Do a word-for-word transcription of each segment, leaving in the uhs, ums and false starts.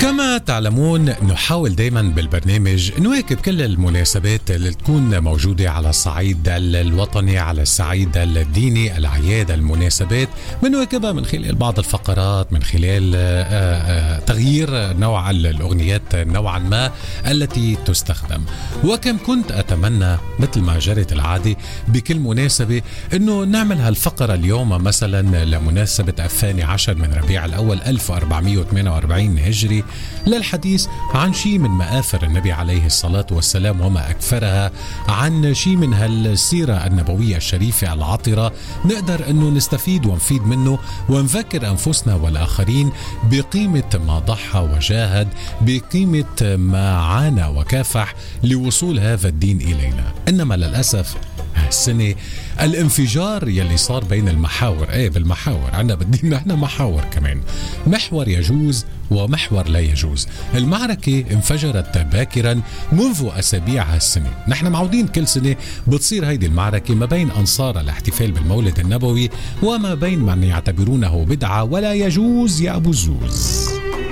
كما تعلمون نحاول دايما بالبرنامج نواكب كل المناسبات اللي تكون موجودة على الصعيد الوطني، على الصعيد الديني، الأعياد، المناسبات، بنواكبها من خلال بعض الفقرات، من خلال تغيير نوع الأغنيات نوعا ما التي تستخدم. وكم كنت أتمنى مثل ما جرت العادة بكل مناسبة أنه نعمل هالفقرة اليوم مثلا لمناسبة الثاني عشر من ربيع الأول ألف وأربعمائة وثمانية وأربعين هجري، للحديث عن شيء من مآثر النبي عليه الصلاة والسلام وما أكثرها، عن شيء من هالسيرة النبوية الشريفة العطرة نقدر أنه نستفيد ونفيد منه، ونذكر أنفسنا والآخرين بقيمة ما ضحى وجاهد، بقيمة ما عانى وكافح لوصول هذا الدين إلينا. إنما للأسف هالسنة الانفجار يلي صار بين المحاور، ايه بالمحاور عنا بدين احنا محاور كمان، محور يجوز ومحور لا يجوز. المعركة انفجرت باكرا منذ أسابيع هالسنة. نحن معودين كل سنة بتصير هيدي المعركة ما بين أنصار الاحتفال بالمولد النبوي وما بين من يعتبرونه بدعة ولا يجوز يا أبو الزوز.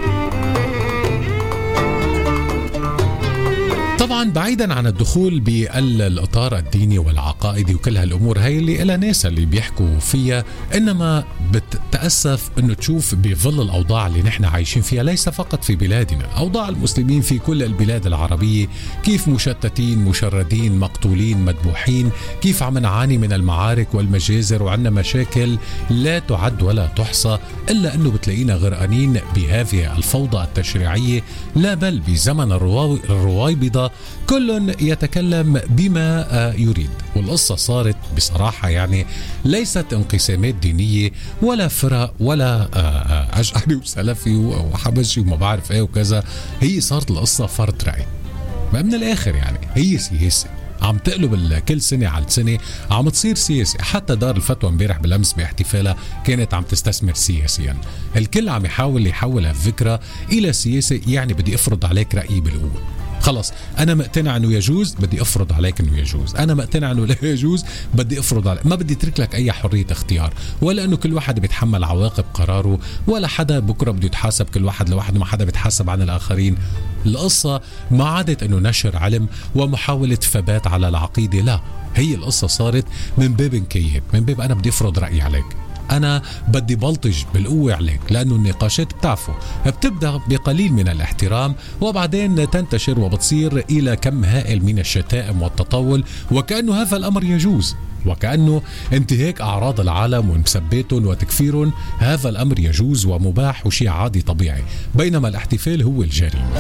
طبعا بعيدا عن الدخول بالإطار الديني والعقائدي وكل هالأمور هاي اللي إلى ناس اللي بيحكوا فيها، إنما بتتأسف أنه تشوف بظل الأوضاع اللي نحن عايشين فيها، ليس فقط في بلادنا، أوضاع المسلمين في كل البلاد العربية، كيف مشتتين مشردين مقتولين مذبوحين، كيف عم نعاني من المعارك والمجازر وعندنا مشاكل لا تعد ولا تحصى، إلا أنه بتلاقينا غرقانين بهذه الفوضى التشريعية، لا بل بزمن الروايبضة كل يتكلم بما يريد. والقصة صارت بصراحة يعني ليست انقسامات دينية ولا فرق ولا أشعري وسلفي وحبشي وما بعرف ايه وكذا، هي صارت القصة فرط رأي من الآخر. يعني هي سياسة عم تقلب كل سنة على سنة، عم تصير سياسة. حتى دار الفتوى امبارح بالأمس باحتفالها كانت عم تستثمر سياسيا. الكل عم يحاول يحول الفكرة إلى سياسة، يعني بدي أفرض عليك رأيي بالقوة. خلص أنا مقتنع أنه يجوز، بدي أفرض عليك أنه يجوز. أنا مقتنع أنه لا يجوز، بدي أفرض عليك. ما بدي أترك لك أي حرية اختيار، ولا أنه كل واحد بيتحمل عواقب قراره، ولا حدا بكرة بده يتحاسب كل واحد لوحده، ما حدا بيتحاسب عن الآخرين. القصة ما عادت أنه نشر علم ومحاولة ثبات على العقيدة، لا، هي القصة صارت من باب انكياب، من باب أنا بدي أفرض رأيي عليك، أنا بدي بلطج بالقوة عليك. لأنه النقاشات بتعرفوا بتبدأ بقليل من الاحترام وبعدين تنتشر وبتصير إلى كم هائل من الشتائم والتطاول، وكأنه هذا الأمر يجوز، وكأنه انتهاك أعراض العالم ومسباتهم وتكفيرهم هذا الأمر يجوز ومباح وشيء عادي طبيعي، بينما الاحتفال هو الجريمة.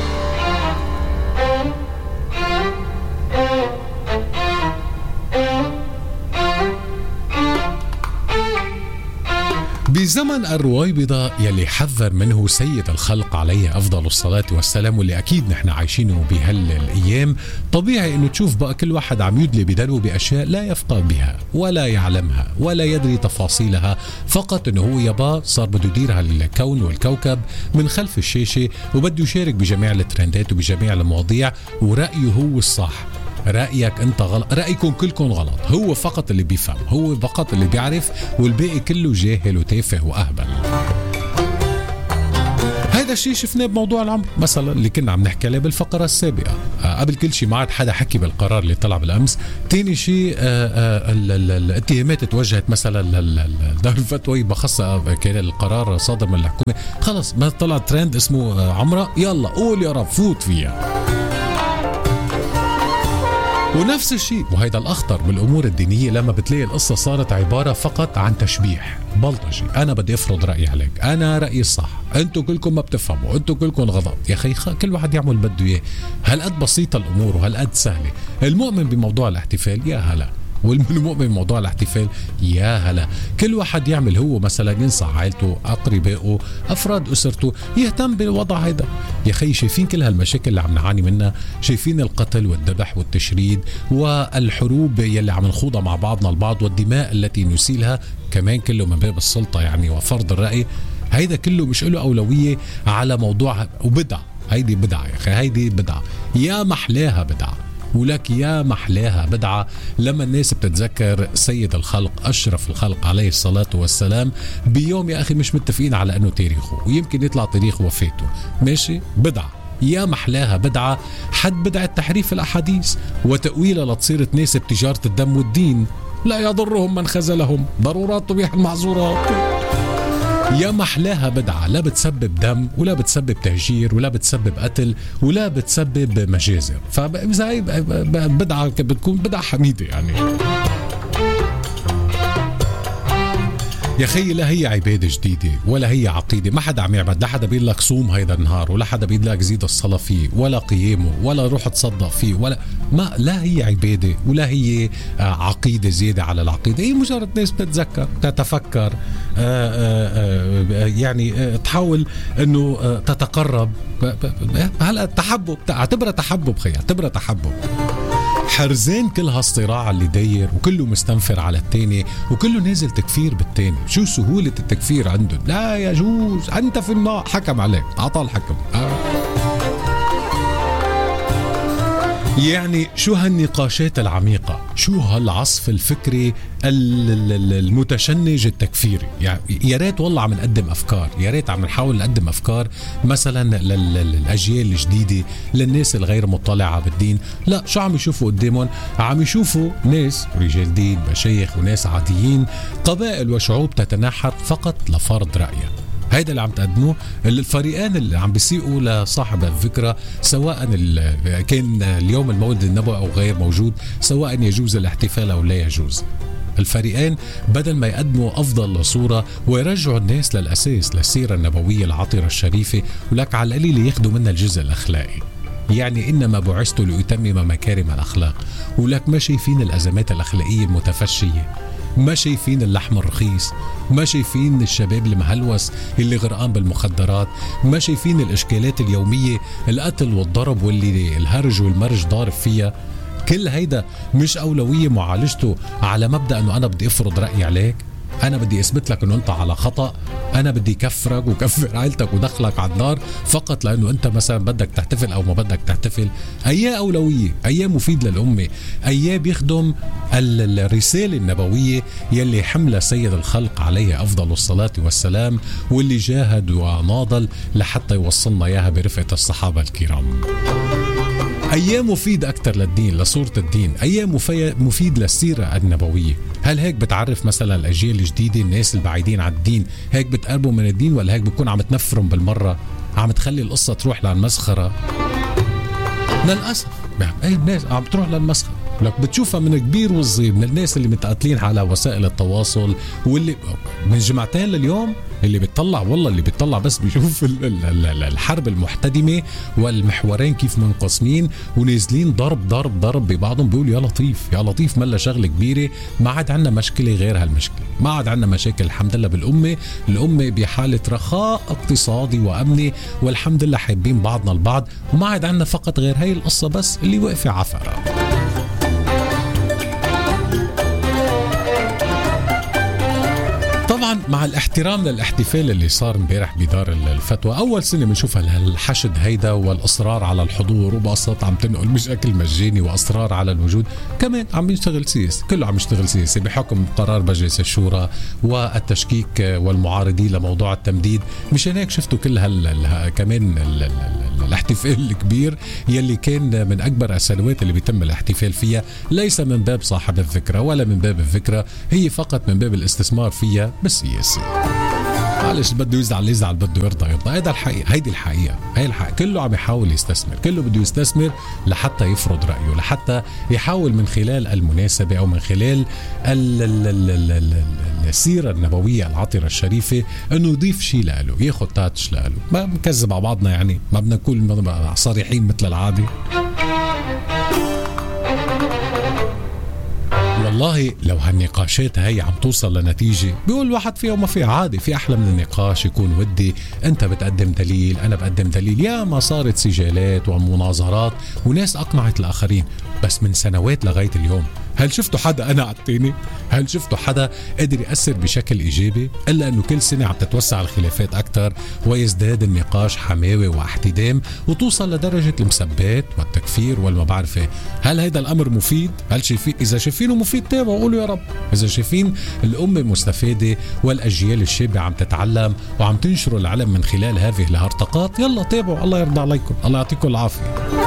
بزمن الرويبضة يلي حذر منه سيد الخلق عليه أفضل الصلاة والسلام، واللي أكيد نحن عايشينه بهالأيام، طبيعي أنه تشوف بقى كل واحد عم يدلي بدلو بأشياء لا يفقه بها ولا يعلمها ولا يدري تفاصيلها، فقط أنه هو يبا صار بده يدير هالكون والكوكب من خلف الشاشة، وبده يشارك بجميع الترندات وبجميع المواضيع، ورأيه هو الصح. رأيك أنت غلط، رأيكم كلكم غلط، هو فقط اللي بيفهم، هو فقط اللي بيعرف، والباقي كله جاهل وتافه وأهبل. هذا الشيء شفناه بموضوع العمر مثلا اللي كنا عم نحكي عليه بالفقرة السابقة. آه قبل كل شيء ما عاد حدا حكي بالقرار اللي طلع بالأمس. تاني شيء آه آه الاتهامات توجهت مثلا لدار الفتوى بخاصة كان القرار صادر من الحكومة، خلص ما طلع ترند اسمه آه عمرة، يلا قول يا رب فوت فيها. ونفس الشيء وهيدا الأخطر بالأمور الدينية، لما بتلاقي القصة صارت عبارة فقط عن تشبيح بلطجي، أنا بدي أفرض رأيي عليك، أنا رأيي الصح، أنتوا كلكم ما بتفهموا، أنتوا كلكم غلط. يا أخي كل واحد يعمل بده إياه. هالقد بسيطة الأمور وهالقد سهلة. المؤمن بموضوع الاحتفال يا هلا، والمؤمن بموضوع الاحتفال يا هلا، كل واحد يعمل هو مثلا ينصح عائلته، أقربائه، أفراد أسرته، يهتم بالوضع هذا. يا أخي شايفين كل هالمشاكل اللي عم نعاني منها، شايفين القتل والذبح والتشريد والحروب يلي عم نخوضها مع بعضنا البعض، والدماء التي نسيلها كمان كله من باب السلطة يعني وفرض الرأي. هيدا كله مش له أولوية على موضوع وبدع. هيدي بدعة يا أخي، هيدي بدعة، يا محلاها بدعة. ولك يا محلاها بدعة لما الناس بتتذكر سيد الخلق أشرف الخلق عليه الصلاة والسلام بيوم يا أخي مش متفقين على أنه تاريخه، ويمكن يطلع تاريخ وفاته. ماشي، بدعة يا محلاها بدعة حد بدعة تحريف الأحاديث وتأويلها لتصير تناسب تجارة الدم والدين. لا يضرهم من خذلهم، ضرورات تبيح المعذورات. يا محلاها بدعة لا بتسبب دم ولا بتسبب تهجير ولا بتسبب قتل ولا بتسبب مجازر، فإذا بدعة بتكون بدعة حميدة يعني. يا خي لا هي عبادة جديدة ولا هي عقيدة، ما حدا عم يعمل، لا حدا بيقول لك صوم هيدا النهار ولا حدا بيقول لك زيد الصلاة فيه ولا قيامه ولا روح تصدق فيه ولا ما، لا هي عبادة ولا هي عقيدة زيادة على العقيدة، هي مجرد ناس بتتذكر تتفكر آآ آآ يعني تحاول انه تتقرب. هلا تحبب، اعتبرها تحبب خي، اعتبرها تحبب. حرزين كل هالصراع اللي داير وكله مستنفر على التاني وكله نازل تكفير بالتاني. شو سهولة التكفير عندهم؟ لا يجوز، أنت في النار، حكم عليك، أعطى الحكم. آه. يعني شو هالنقاشات العميقة، شو هالعصف الفكري المتشنج التكفيري. يعني يا ريت والله عم نقدم أفكار، يا ريت عم نحاول نقدم أفكار مثلا للأجيال الجديدة، للناس الغير مطلعة بالدين. لا، شو عم يشوفوا قدامهم؟ عم يشوفوا ناس رجال دين، مشايخ وناس عاديين، قبائل وشعوب تتناحر فقط لفرض رأيه. هيدا اللي عم تقدموه الفريقان اللي عم بيسيقوا لصاحب الفكرة، سواء كان اليوم المولد النبوي أو غير موجود، سواء يجوز الاحتفال أو لا يجوز. الفريقين بدل ما يقدموا أفضل صورة ويرجعوا الناس للأساس، للسيرة النبوية العطرة الشريفة، ولك على القليل ياخدوا منها الجزء الأخلاقي. يعني إنما بعثت لأتمم مكارم الأخلاق، ولك ما شايفين الأزمات الأخلاقية المتفشية، ما شايفين اللحم الرخيص، ما شايفين الشباب المهلوس اللي غرقان بالمخدرات، ما شايفين الإشكالات اليومية، القتل والضرب واللي الهرج والمرج ضارب فيها. كل هيدا مش أولوية معالجته على مبدأ أنه أنا بدي أفرض رأيي عليك، أنا بدي أثبت لك أنه أنت على خطأ، أنا بدي كفرك وكفر عائلتك ودخلك على النار فقط لأنه أنت مثلا بدك تحتفل أو ما بدك تحتفل. أي أولوية، أي مفيد للأمة، أي بيخدم الرسالة النبوية يلي حمل سيد الخلق عليه أفضل الصلاة والسلام، واللي جاهد وناضل لحتى يوصلنا إياها برفقة الصحابة الكرام. أيام مفيد أكتر للدين، لصورة الدين، أيام مفيد للسيرة النبوية. هل هيك بتعرف مثلا الأجيال الجديدة، الناس البعيدين عن الدين، هيك بتقربوا من الدين ولا هيك بتكون عم تنفرهم بالمرة، عم تخلي القصة تروح للمسخرة؟ للأسف أي الناس عم تروح للمسخرة. لك بتشوفها من كبير والصغير، من الناس اللي متقاتلين على وسائل التواصل، واللي من جمعتين لليوم اللي بيطلع والله اللي بيطلع بس بيشوف الحرب المحتدمة والمحورين كيف منقسمين ونازلين ضرب ضرب ضرب ببعضهم، بيقول يا لطيف يا لطيف، ملا شغلة كبيرة، ما عاد عنا مشكلة غير هالمشكلة، ما عاد عنا مشاكل الحمد لله بالأمة. الأمة بحالة رخاء اقتصادي وأمني والحمد لله، حابين بعضنا البعض، وما عاد عنا فقط غير هاي القصة بس اللي وقفة عفرة. طبعا مع الاحترام للاحتفال اللي صار امبارح بدار الفتوى، اول سنه بنشوف الحشد هيدا والاصرار على الحضور وبساط عم تنقل بشكل مجاني واصرار على الوجود، كمان عم يشتغل سياسي، كله عم يشتغل سياسي بحكم قرار مجلس الشورى والتشكيك والمعارضين لموضوع التمديد. مشان هيك شفتوا كل هال كمان ال ال الاحتفال الكبير يلي كان من اكبر السنوات اللي بيتم الاحتفال فيها، ليس من باب صاحب الذكرى ولا من باب الذكرى، هي فقط من باب الاستثمار فيها بالسياسة. معلش بده يزعل يزعل، بده يرضى يرضى، هيدا الحقيقة، هيدي الحقيقة، هي الحقيقة. كله عم يحاول يستثمر، كله بده يستثمر لحتى يفرض رأيه، لحتى يحاول من خلال المناسبة أو من خلال ال ال ال ال ال السيرة النبوية العطرة الشريفة انه يضيف شيء له، ياخذ تاتش له. ما بنكذب على بعضنا يعني، ما بدنا نكون صريحين مثل العادة. والله لو هالنقاشات هاي عم توصل لنتيجة، بيقول الواحد فيها وما فيها، عادي، في أحلى من النقاش يكون ودي، أنت بتقدم دليل أنا بقدم دليل، يا ما صارت سجالات ومناظرات وناس أقنعت الآخرين، بس من سنوات لغاية اليوم هل شفتوا حدا أنا على التاني؟ هل شفتوا حدا قدر يأثر بشكل إيجابي؟ إلا أنه كل سنة عم تتوسع الخلافات أكثر ويزداد النقاش حماوي واحتدام وتوصل لدرجة المسبات والتكفير والما بعرفه. هل هيدا الأمر مفيد؟ هل شايفين؟ إذا شايفينه مفيد تابعوا وقولوا يا رب. إذا شايفين الأمة مستفادة والأجيال الشابة عم تتعلم وعم تنشروا العلم من خلال هذه الهرطقات، يلا تابعوا. الله يرضى عليكم، الله يعطيكم العافية.